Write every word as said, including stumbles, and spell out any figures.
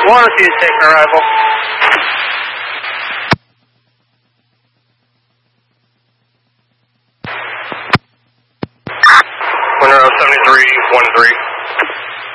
one, if you take arrival. Monroe seventy-three one three.